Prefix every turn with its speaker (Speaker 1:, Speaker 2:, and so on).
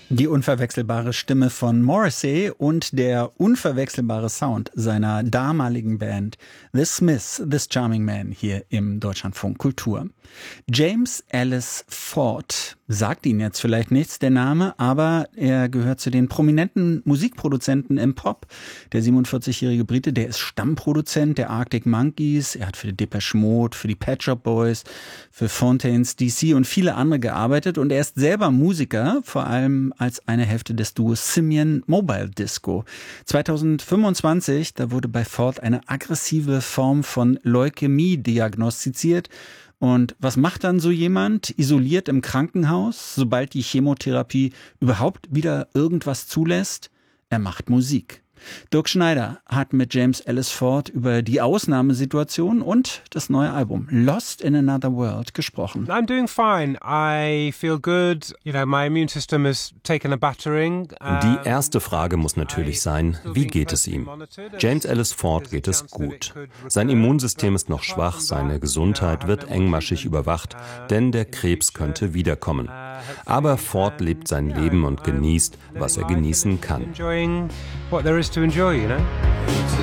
Speaker 1: Die unverwechselbare Stimme von Morrissey und der unverwechselbare Sound seiner damaligen Band The Smiths, This Charming Man hier im Deutschlandfunk Kultur. James Ellis Ford sagt Ihnen jetzt vielleicht nichts, der Name, aber er gehört zu den prominenten Musikproduzenten im Pop. Der 47-jährige Brite, der ist Stammproduzent der Arctic Monkeys. Er hat für die Depeche Mode, für die Pet Shop Boys, für Fontaines DC und viele andere gearbeitet. Und er ist selber Musiker, vor allem als eine Hälfte des Duos Simian Mobile Disco. 2025, da wurde bei Ford eine aggressive Form von Leukämie diagnostiziert. Und was macht dann so jemand, isoliert im Krankenhaus, sobald die Chemotherapie überhaupt wieder irgendwas zulässt? Er macht Musik. Dirk Schneider hat mit James Ellis Ford über die Ausnahmesituation und das neue Album Lost in Another World gesprochen.
Speaker 2: I'm doing fine. I feel good. My immune system has taken a battering.
Speaker 3: Die erste Frage muss natürlich sein, wie geht es ihm? James Ellis Ford geht es gut. Sein Immunsystem ist noch schwach, seine Gesundheit wird engmaschig überwacht, denn der Krebs könnte wiederkommen. Aber Ford lebt sein Leben und genießt, was er genießen kann.
Speaker 2: What there is to enjoy,